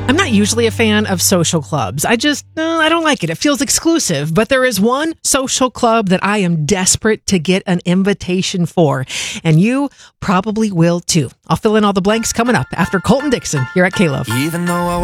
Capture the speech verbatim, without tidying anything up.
I'm not usually a fan of social clubs. I just, no, I don't like it. It feels exclusive. But there is one social club that I am desperate to get an invitation for. And you probably will too. I'll fill in all the blanks coming up after Colton Dixon here at K-Love. Even though I